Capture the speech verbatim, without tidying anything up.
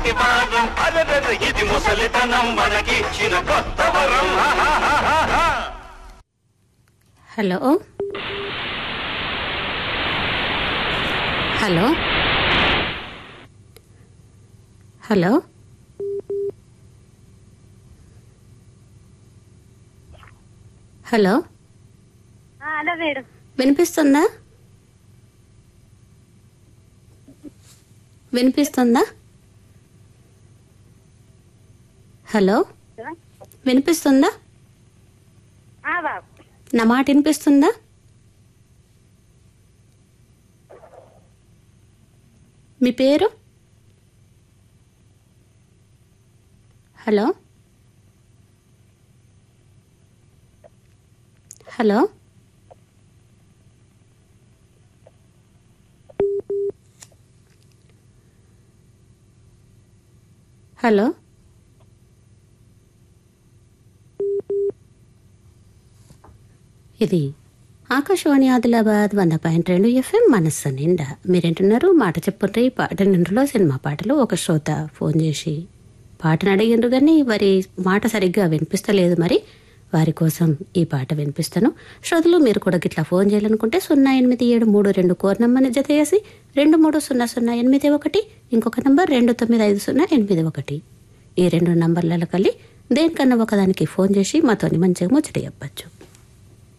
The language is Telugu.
నేటి వారం అరగదు ఇది ముసలితనం మనకిచ్చిన కొత్త వరం. Hello hello hello hello hello madam, వినిపిస్తుందా వినిపిస్తుందా హలో వినిపిస్తుందా బాబు నా మాట వినిపిస్తుందా? మీ పేరు? హలో హలో హలో ఇది ఆకాశవాణి ఆదిలాబాద్ వంద పాయింట్ రెండు ఎఫ్ఎం మనస్సు నిండా. మీరేంటున్నారు మాట చెప్పుండ్రి పాట నిండులో సినిమా పాటలు. ఒక శ్రోత ఫోన్ చేసి పాటను అడిగిండ్రు కానీ వారి మాట సరిగ్గా వినిపిస్తలేదు. మరి వారి కోసం ఈ పాట వినిపిస్తాను. శ్రోతలు మీరు కూడా గిట్లా ఫోన్ చేయాలనుకుంటే సున్నా ఎనిమిది ఏడు మూడు రెండు కోర్ నంబర్ని జత చేసి రెండు మూడు సున్నా సున్నా ఎనిమిది ఒకటి ఇంకొక నంబర్ రెండు తొమ్మిది ఐదు సున్నా ఎనిమిది ఒకటి ఈ రెండు నంబర్లలో కలిగి దేనికన్నా ఒకదానికి ఫోన్ చేసి మాతోని మంచిగా ముచ్చట చెప్పచ్చు.